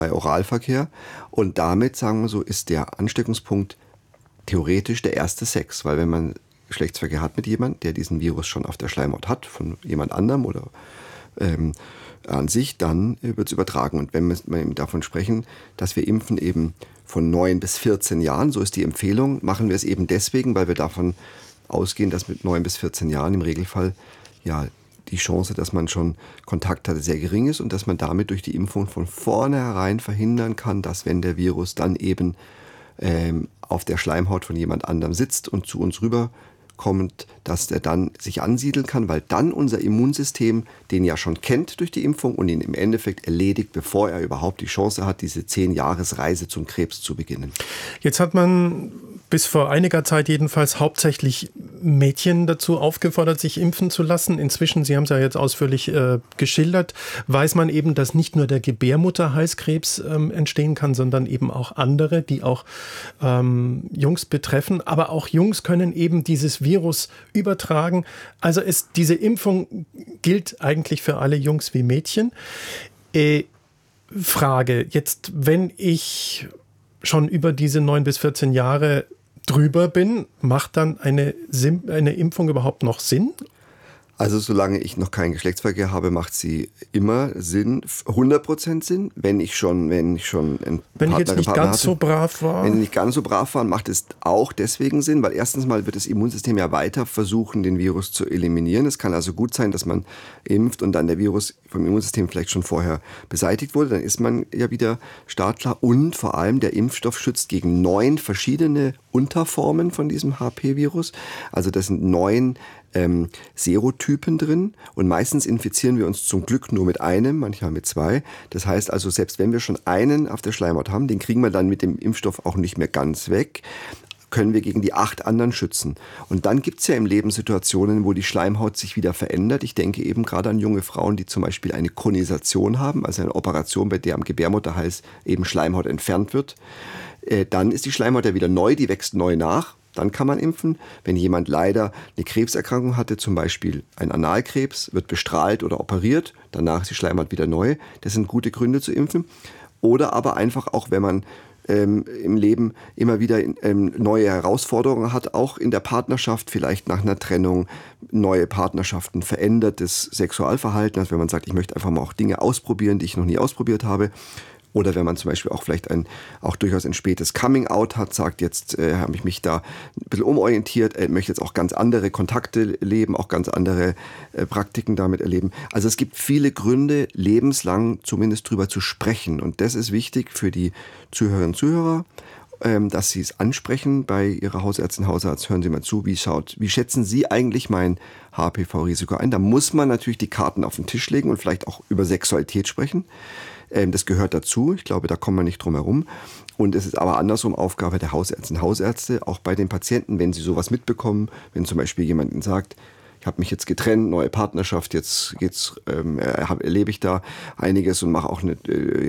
bei Oralverkehr. Und damit, sagen wir so, ist der Ansteckungspunkt theoretisch der erste Sex. Weil wenn man Geschlechtsverkehr hat mit jemandem, der diesen Virus schon auf der Schleimhaut hat, von jemand anderem oder an sich, dann wird es übertragen. Und wenn wir eben davon sprechen, dass wir impfen eben von 9 bis 14 Jahren, so ist die Empfehlung, machen wir es eben deswegen, weil wir davon ausgehen, dass mit 9 bis 14 Jahren im Regelfall ja die Chance, dass man schon Kontakt hatte, sehr gering ist und dass man damit durch die Impfung von vornherein verhindern kann, dass wenn der Virus dann eben auf der Schleimhaut von jemand anderem sitzt und zu uns rüberkommt, dass der dann sich ansiedeln kann, weil dann unser Immunsystem den ja schon kennt durch die Impfung und ihn im Endeffekt erledigt, bevor er überhaupt die Chance hat, diese 10-Jahres-Reise zum Krebs zu beginnen. Jetzt hat man bis vor einiger Zeit jedenfalls hauptsächlich Mädchen dazu aufgefordert, sich impfen zu lassen. Inzwischen, Sie haben es ja jetzt ausführlich geschildert, weiß man eben, dass nicht nur der Gebärmutterhalskrebs entstehen kann, sondern eben auch andere, die auch Jungs betreffen. Aber auch Jungs können eben dieses Virus übertragen. Also diese Impfung gilt eigentlich für alle Jungs wie Mädchen. Frage, jetzt wenn ich schon über diese 9 bis 14 Jahre drüber bin, macht dann eine Impfung überhaupt noch Sinn? Also solange ich noch keinen Geschlechtsverkehr habe, macht sie immer Sinn, 100% Sinn. Wenn ich jetzt nicht ganz so brav war. Wenn ich nicht ganz so brav war, macht es auch deswegen Sinn, weil erstens mal wird das Immunsystem ja weiter versuchen, den Virus zu eliminieren. Es kann also gut sein, dass man impft und dann der Virus vom Immunsystem vielleicht schon vorher beseitigt wurde. Dann ist man ja wieder startklar. Und vor allem der Impfstoff schützt gegen 9 verschiedene Unterformen von diesem HP-Virus. Also das sind 9 Serotypen drin und meistens infizieren wir uns zum Glück nur mit einem, manchmal mit 2. Das heißt also, selbst wenn wir schon einen auf der Schleimhaut haben, den kriegen wir dann mit dem Impfstoff auch nicht mehr ganz weg, können wir gegen die 8 anderen schützen. Und dann gibt es ja im Leben Situationen, wo die Schleimhaut sich wieder verändert. Ich denke eben gerade an junge Frauen, die zum Beispiel eine Konisation haben, also eine Operation, bei der am Gebärmutterhals eben Schleimhaut entfernt wird. Dann ist die Schleimhaut ja wieder neu, die wächst neu nach. Dann kann man impfen. Wenn jemand leider eine Krebserkrankung hatte, zum Beispiel ein Analkrebs, wird bestrahlt oder operiert, danach ist die Schleimhaut wieder neu. Das sind gute Gründe zu impfen. Oder aber einfach auch, wenn man im Leben immer wieder neue Herausforderungen hat, auch in der Partnerschaft, vielleicht nach einer Trennung, neue Partnerschaften, verändertes Sexualverhalten. Also wenn man sagt, ich möchte einfach mal auch Dinge ausprobieren, die ich noch nie ausprobiert habe. Oder wenn man zum Beispiel auch vielleicht auch durchaus ein spätes Coming-out hat, sagt, jetzt habe ich mich da ein bisschen umorientiert, möchte jetzt auch ganz andere Kontakte leben, auch ganz andere Praktiken damit erleben. Also es gibt viele Gründe, lebenslang zumindest drüber zu sprechen. Und das ist wichtig für die Zuhörerinnen und Zuhörer, dass Sie es ansprechen bei Ihrer Hausärztin, Hausarzt. Hören Sie mal zu, wie schätzen Sie eigentlich mein HPV-Risiko ein? Da muss man natürlich die Karten auf den Tisch legen und vielleicht auch über Sexualität sprechen. Das gehört dazu. Ich glaube, da kommen wir nicht drum herum. Und es ist aber andersrum Aufgabe der Hausärztinnen und Hausärzte, auch bei den Patienten, wenn sie sowas mitbekommen, wenn zum Beispiel jemand ihnen sagt, ich habe mich jetzt getrennt, neue Partnerschaft, jetzt erlebe ich da einiges und mache auch eine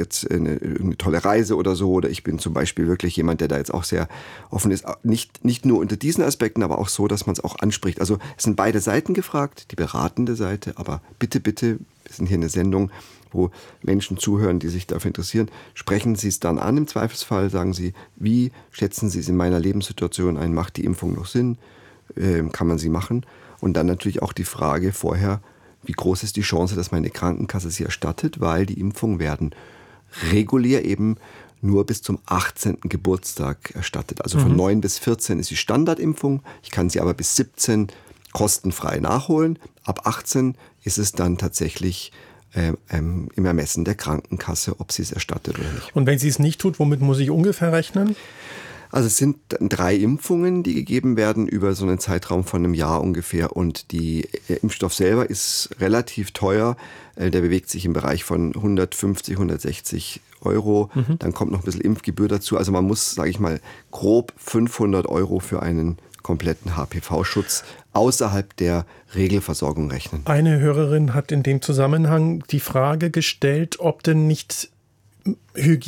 tolle Reise oder so. Oder ich bin zum Beispiel wirklich jemand, der da jetzt auch sehr offen ist. Nicht nur unter diesen Aspekten, aber auch so, dass man es auch anspricht. Also es sind beide Seiten gefragt, die beratende Seite, aber bitte, wir sind hier eine Sendung, wo Menschen zuhören, die sich dafür interessieren. Sprechen Sie es dann an im Zweifelsfall, sagen Sie, wie schätzen Sie es in meiner Lebenssituation ein, macht die Impfung noch Sinn, kann man sie machen? Und dann natürlich auch die Frage vorher, wie groß ist die Chance, dass meine Krankenkasse sie erstattet, weil die Impfungen werden regulär eben nur bis zum 18. Geburtstag erstattet. Also von 9 bis 14 ist die Standardimpfung, ich kann sie aber bis 17 kostenfrei nachholen. Ab 18 ist es dann tatsächlich im Ermessen der Krankenkasse, ob sie es erstattet oder nicht. Und wenn sie es nicht tut, womit muss ich ungefähr rechnen? Also es sind 3 Impfungen, die gegeben werden über so einen Zeitraum von einem Jahr ungefähr. Und der Impfstoff selber ist relativ teuer. Der bewegt sich im Bereich von 150, 160 Euro. Dann kommt noch ein bisschen Impfgebühr dazu. Also man muss, sage ich mal, grob 500 Euro für einen kompletten HPV-Schutz außerhalb der Regelversorgung rechnen. Eine Hörerin hat in dem Zusammenhang die Frage gestellt, ob denn nicht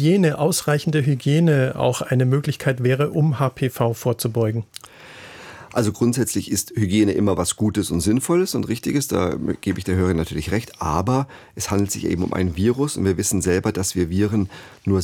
ausreichende Hygiene auch eine Möglichkeit wäre, um HPV vorzubeugen. Also grundsätzlich ist Hygiene immer was Gutes und Sinnvolles und Richtiges, da gebe ich der Hörerin natürlich recht, aber es handelt sich eben um ein Virus und wir wissen selber, dass wir Viren nur